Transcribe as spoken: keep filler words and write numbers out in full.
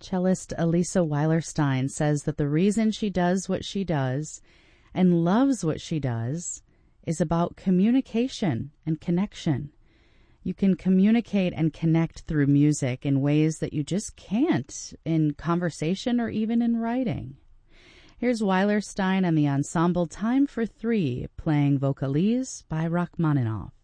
Cellist Elisa Weilerstein says that the reason she does what she does and loves what she does is about communication and connection. You can communicate and connect through music in ways that you just can't in conversation or even in writing. Here's Weilerstein and the ensemble Time for Three playing Vocalise by Rachmaninoff.